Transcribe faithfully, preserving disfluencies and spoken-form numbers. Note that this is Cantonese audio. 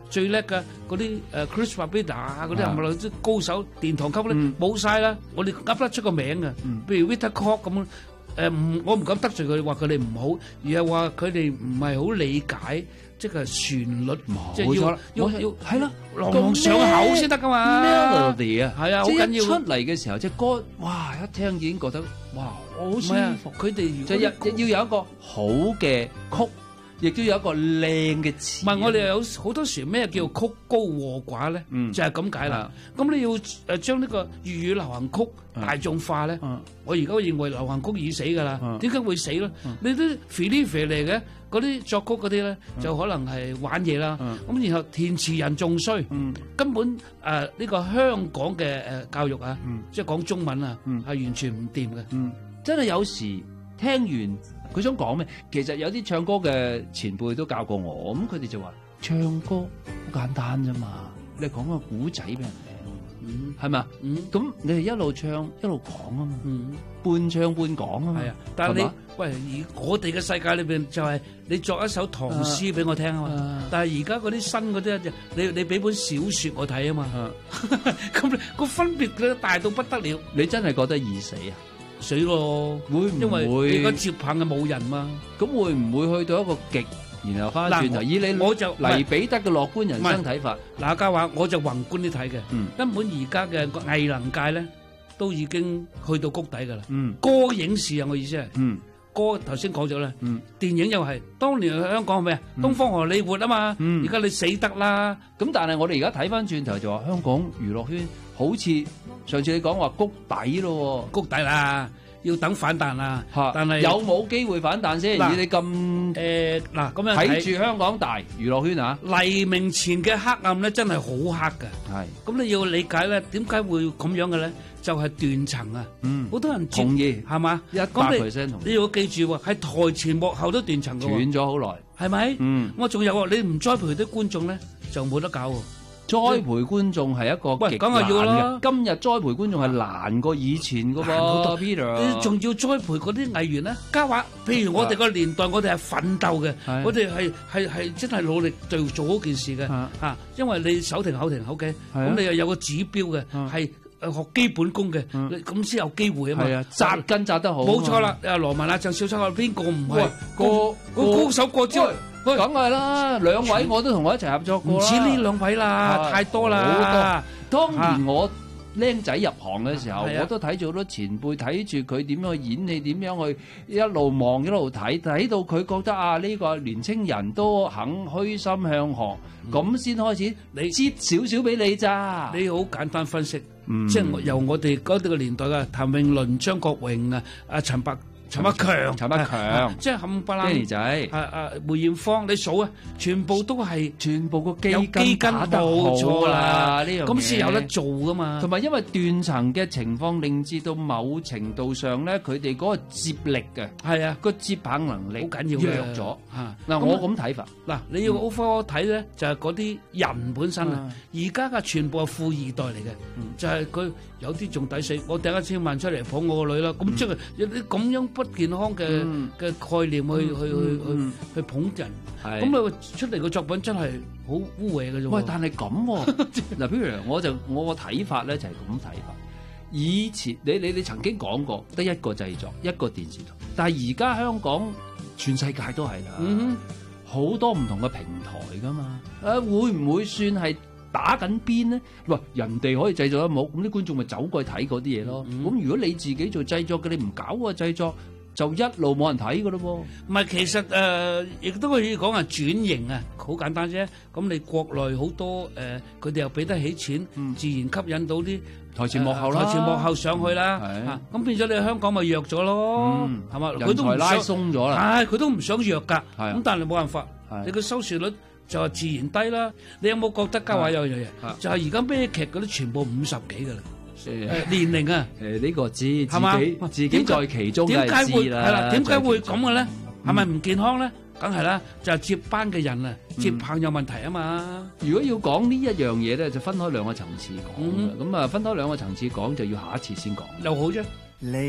最叻嘅嗰啲誒 Chris Babida 啊嗰啲係咪啲高手殿堂級咧冇晒啦，我哋噏得出個名嘅，譬如 Victor Koch 咁。誒唔，我唔敢得罪佢，話佢哋唔好，而係話佢哋唔係好理解，即係旋律，即係要要要係咯，朗朗上口先得噶嘛 melody 啊， 係啊，好緊要。 出嚟嘅時候，隻歌哇一聽已經覺得哇好舒服。 佢哋就要要有一個好嘅曲。亦都有一個靚嘅詞。 唔係，我哋有好多時咩叫曲高和寡咧？嗯，就係咁解啦。咁你要誒將呢個粵語流行曲大眾化咧？嗯，我而家認為流行曲已死㗎啦。點解會死咧？你啲肥呢肥嚟嘅嗰啲作曲嗰啲咧，就可能係玩嘢啦。咁然後填詞人仲衰。嗯，根本誒呢個香港嘅誒教育啊，即係講中文啊，係完全唔掂嘅。嗯， 真係有時聽完。佢想講咩？其實有啲唱歌嘅前輩都教過我，咁佢哋就話唱歌好簡單啫嘛，你講個古仔俾人聽，係咪？嗯，咁你係一路唱一路講啊嘛，嗯，半唱半講啊嘛。係啊， 但係你喂，而我哋嘅世界裏邊就係你作一首唐詩俾我聽啊嘛，但係而家嗰啲新嗰啲，你你俾本小説我睇啊嘛，咁個分別咧大到不得了。 你真係覺得易死啊？ 死咯， 會唔會？ 因為你個接棒嘅冇人嘛， 咁會唔會去到一個極，然後翻轉頭？以你我就黎彼得嘅樂觀人生睇法， 嗱家話我就宏觀啲睇嘅，嗯，根本而家嘅藝能界咧都已經去到谷底噶啦，嗯，歌影視啊，我意思係，嗯，歌頭先講咗啦，嗯，電影又係，當年香港係咩啊？東方荷里活啊嘛，嗯，而家你死得啦， 咁但係我哋而家睇翻轉頭就話香港娛樂圈好似。上次你講話谷底咯， 谷底啦，要等反彈啦。但係有冇機會反彈先？以你咁誒嗱咁樣睇住香港大娛樂圈啊， 黎明前嘅黑暗咧，真係好黑㗎。係咁你要理解咧，點解會咁樣嘅咧？就係斷層啊。嗯，好多人同意係嘛？ 一百 percent 同意。 你要記住喎，喺台前幕後都斷層㗎喎。 斷咗好耐， 係咪？嗯。我仲有喎，你唔栽培啲觀眾咧，就冇得搞喎。 栽培觀眾係一個極難嘅，今日栽培觀眾係難過以前噶噃 ，Peter。 你仲要栽培嗰啲藝員咧？家話，譬如我哋個年代，我哋係奮鬥嘅，我哋係係係真係努力做做嗰件事嘅嚇。因為你手停口停口嘅，咁你又有個指標嘅，係誒學基本功嘅，咁先有機會啊嘛。 扎根扎得好。 冇錯啦，阿羅文啊、鄭少秋啊，邊個唔係個個高手過招？ 梗係啦，兩位我都同我一齊合作過啦。 唔止呢兩位啦，太多啦。 當年我僆仔入行嘅時候，我都睇住好多前輩，睇住佢點樣去演戲，點樣去一路望一路睇，睇到佢覺得啊，呢個年青人都肯虛心向學，咁先開始你接少少俾你咋。 你好簡單分析，即係由我哋嗰啲個年代嘅譚詠麟、張國榮啊、阿陳百。陳百強， 陳百強， 即係冚唪唥 ，Danny 仔， 啊啊梅艷芳，你數啊，全部都係全部個基有基金冇錯啦，呢樣咁先有得做噶嘛。 同埋因為斷層嘅情況，令至到某程度上咧，佢哋嗰個接力嘅， 係啊， 個接棒能力好緊要弱咗嚇。嗱，我咁睇法， 嗱，你要 overall 睇咧，就係嗰啲人本身啊。而家嘅全部係富二代嚟嘅，就係佢有啲仲抵死，我掟一千萬出嚟捧我個女啦。咁即係有啲咁樣不健康嘅嘅概念去去去去去捧人，咁啊出嚟個作品真係好污穢嘅啫。 喂，但係咁嗱，譬如我就我個睇法咧就係咁睇法。以前你你你曾經講過得一個製作一個電視台，但係而家香港全世界都係啦，好多唔同嘅平台噶嘛，誒會唔會算係打緊邊咧？喂，人哋可以製作得好，咁啲觀眾咪走過去睇嗰啲嘢咯。咁如果你自己做製作嘅，你唔搞個製作，就一路冇人睇噶咯喎。 唔係，其實誒，亦都可以講係轉型啊，好簡單啫。咁你國內好多誒，佢哋又俾得起錢，自然吸引到啲台前幕後啦， 台前幕後上去啦。咁變咗你香港咪弱咗咯，係嘛？佢都唔想拉鬆咗啦。 係，佢都唔想弱㗎。咁但係冇辦法，你個收視率就係自然低啦。你有冇覺得家話有樣嘢？就係而家咩劇嗰啲全部五十幾㗎啦。誒年齡啊， 誒呢個知自己自己在其中點解會係啦。 係啦？點解會咁嘅咧？係咪唔健康咧？梗係啦，就係接班嘅人啊，接棒有問題啊嘛。 如果要講呢一樣嘢咧，就分開兩個層次講。咁啊，分開兩個層次講就要下一次先講。 又好啫。